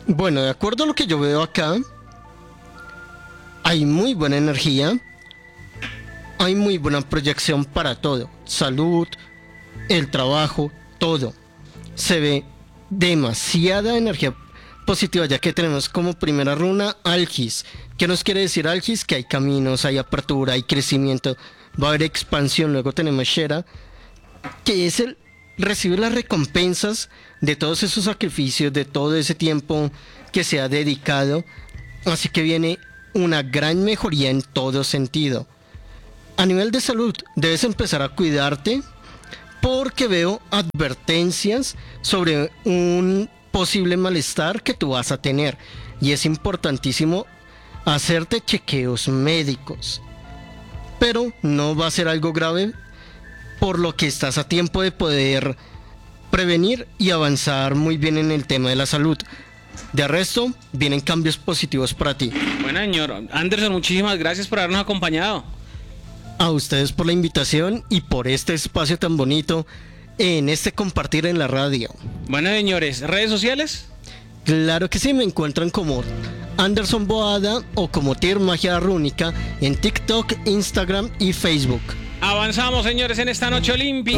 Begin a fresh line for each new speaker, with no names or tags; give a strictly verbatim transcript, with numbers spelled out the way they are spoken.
Bueno, de acuerdo a lo que yo veo acá, hay muy buena energía, hay muy buena proyección para todo. Salud, el trabajo, todo. Se ve demasiada energía positiva, ya que tenemos como primera runa Algis. ¿Qué nos quiere decir Algis? Que hay caminos, hay apertura, hay crecimiento, va a haber expansión. Luego tenemos Shera, que es el recibir las recompensas de todos esos sacrificios, de todo ese tiempo que se ha dedicado. Así que viene una gran mejoría en todo sentido. A nivel de salud, debes empezar a cuidarte porque veo advertencias sobre un posible malestar que tú vas a tener. Y es importantísimo hacerte chequeos médicos. Pero no va a ser algo grave, por lo que estás a tiempo de poder prevenir y avanzar muy bien en el tema de la salud. De resto, vienen cambios positivos para ti.
Bueno, señor Anderson, muchísimas gracias por habernos acompañado.
A ustedes por la invitación y por este espacio tan bonito en este compartir en la radio.
Bueno, señores, ¿redes sociales?
Claro que sí, me encuentran como Anderson Boada o como Tir Magia Rúnica en TikTok, Instagram y Facebook.
Avanzamos, señores, en esta noche olímpica.